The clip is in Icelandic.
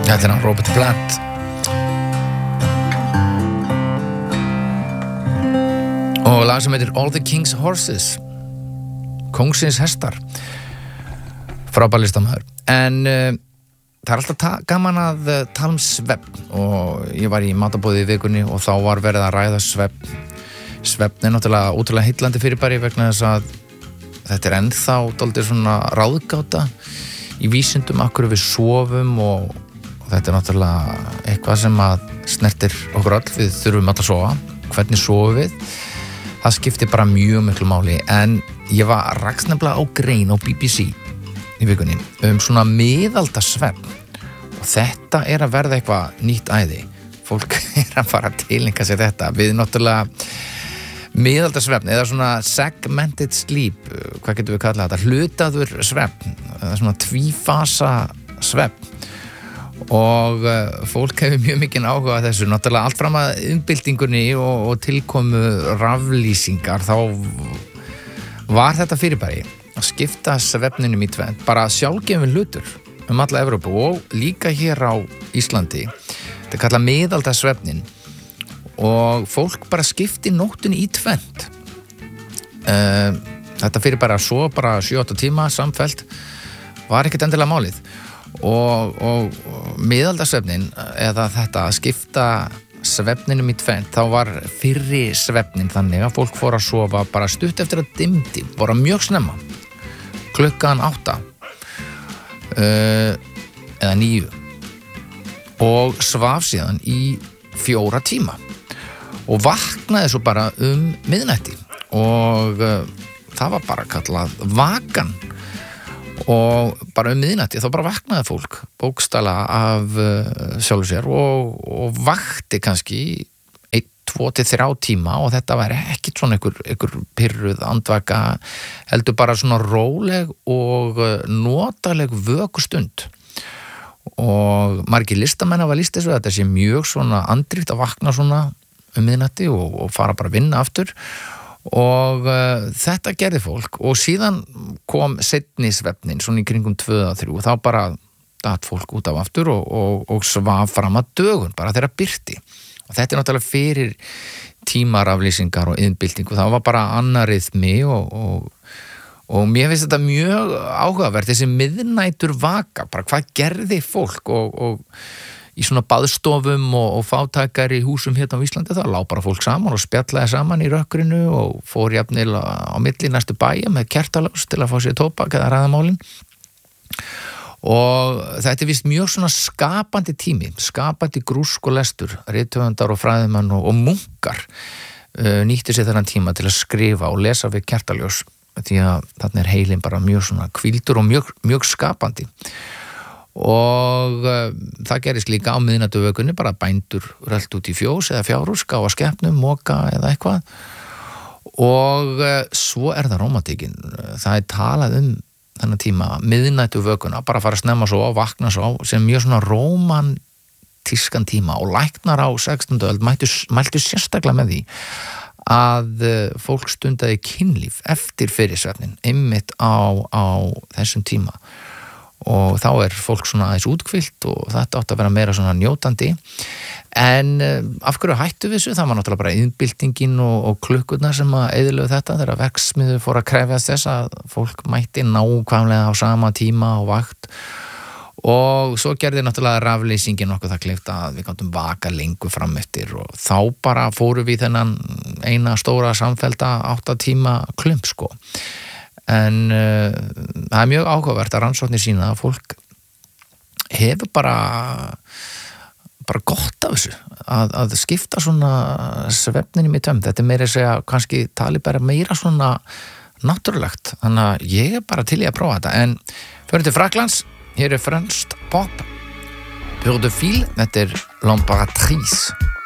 Þetta hann Robert Plant og lag sem heitir All the King's Horses, Kóngsins hestar, frábær listamaður. En það alltaf gaman að tala svefn og ég var í matabóði í vikunni og þá var verið að ræða svefn. Svefn náttúrulega ótrúlega heillandi fyrirbæri vegna þess að þetta ennþá dálítið svona ráðgáta í vísindum af hverju við sofum og þetta náttúrulega eitthvað sem að snertir okkur öll, við þurfum öll að sofa. Hvernig sofum við? Það skiptir bara mjög miklu máli, en ég var rakst nefnilega á grein á BBC í vikunni svona miðaldasvefn og þetta að verða eitthvað nýtt æði. Fólk að fara að tileinka sér þetta. Við náttúrulega miðaldasvefn eða svona segmented sleep, hvað getum við kallað þetta? Hlutaður svefn, svona tvífasa svefn. Og fólk hefur mjög mikinn áhuga á þessu, náttúrulega allt fram að umbyltingunni og tilkomu raflýsingar, þá var þetta fyrirbæri að skipta svefninum í tvennt, bara sjálfgefinn hlutur alla Evrópu og líka hér á Íslandi. Þetta kallað miðaldasvefnin og fólk bara skipti nóttunni í tvennt. Þetta fyrirbæri að sofa bara 7-8 tíma samfellt var ekkert endilega málið. Og miðaldasvefnin eða þetta að skipta svefninum í tvennt, þá var fyrri svefnin þannig að fólk fór að sofa bara stutt eftir að dimdi, bara mjög snemma, klukkan 8 eða 9 og svaf síðan í 4 tíma og vaknaði svo bara miðnætti og það var bara kallað vakan. Og bara miðnætti þá bara vaknaði fólk bókstaflega af sjálfu sér og vakti kannski 1, 2 til 3 tíma og þetta væri ekkit svona einhver pirruð andvaka, heldur bara svona róleg og notaleg vökustund. Og margir listamenn hafa lýst þessu að þetta sé mjög svona andrýtt að vakna svona miðnætti og fara bara að vinna aftur. Og þetta gerði fólk og síðan kom seinni svefnin svona í kringum 2-3 og þá bara datt fólk út af aftur og svaf fram að dögun bara þeirra birti og þetta náttúrulega fyrir tímaraflýsingar og iðnbyltingu, það var bara annar rytmi og mér finnst þetta mjög áhugavert þessi miðnætur vaka, bara hvað gerði fólk og í svona baðstofum og fátækari húsum hérna á Íslandi, það lá bara fólk saman og spjallaði saman í rökkrinu og fór jafnvel á milli næstu bæja með kertaljós til að fá sér tóbak eða ræðamálin. Og þetta víst mjög svona skapandi tími, skapandi grúsk og lestur, rithöfundar og fræðimenn og munkar nýttu sér þennan tíma til að skrifa og lesa við kertaljós því að þarna heilin bara mjög svona hvíldur og mjög skapandi. Og það gerist líka á miðnættuvökunni, bara bændur rölt út í fjós eða fjárhús, gáfa skepnum, moka eða eitthvað. Og svo það rómantíkin. Það talað þennan tíma, miðnættuvökunna, bara fara snemma svo og vakna svo sem mjög svona rómantískan tíma og læknar á 16. öld mæltu sérstaklega með því að fólk stundaði kynlíf eftir fyrirsvefnin, einmitt á þessum tíma. Og þá fólk svona aðeins útkvilt og þetta átti að vera meira svona njótandi en af hverju hættu við þessu? Það var náttúrulega bara iðnbyltingin og klukkurnar sem að eyðilögu þetta þegar verksmiður fór að krefjast þess að fólk mætti nákvæmlega á sama tíma og vakt og svo gerði náttúrulega rafleysingin okkur það kleift að við gátum vaka lengur fram eftir og þá bara fórum við þennan eina stóra samfellda 8 tíma klump sko. En það mjög áhugavert að rannsóknir sína að fólk hefur bara gott af þessu að skipta svona svefninum í tvennt. Þetta meira að segja kannski tali bara meira svona náttúrulegt, þannig að ég bara til í að prófa þetta. En förum til Frakklands, hér franskt pop, Pur de Fil, þetta L'Impératrice.